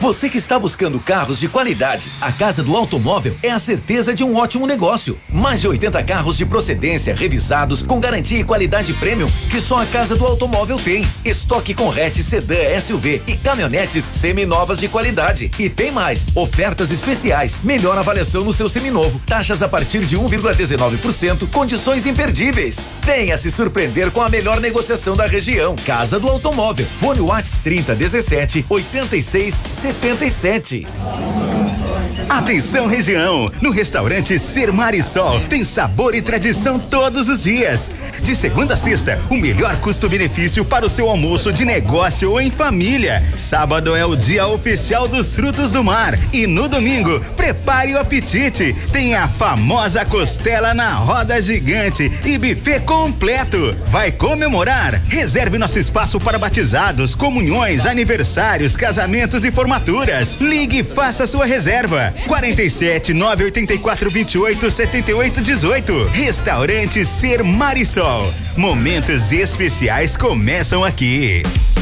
Você que está buscando carros de qualidade, a Casa do Automóvel é a certeza de um ótimo negócio. Mais de 80 carros de procedência revisados com garantia e qualidade premium que só a Casa do Automóvel tem. Estoque com hatch, sedã, SUV e caminhonetes seminovas de qualidade. E tem mais, ofertas especiais, melhor avaliação no seu seminovo, taxas a partir de 1,19%, condições imperdíveis. Venha se surpreender com a melhor negociação da região. Casa do Automóvel. Fone WhatsApp 3017 8677. Atenção região, no restaurante Ser Marisol tem sabor e tradição todos os dias. De segunda a sexta, o melhor custo-benefício para o seu almoço de negócio ou em família. Sábado é o dia oficial dos frutos do mar e no domingo, prepare o apetite. Tem a famosa costela na roda gigante e buffet completo. Vai comemorar? Reserve nosso espaço para batizados, comunhões, aniversários, casamentos e formaturas. Ligue e faça sua reserva. 47 984 28 78 18. Restaurante Ser Marisol. Momentos especiais começam aqui.